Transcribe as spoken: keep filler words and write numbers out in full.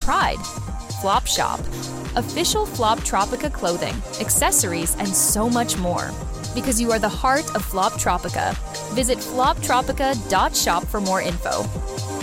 pride. Flop Shop. Official Floptropica clothing, accessories, and so much more. Because you are the heart of Floptropica. Visit floptropica dot shop for more info.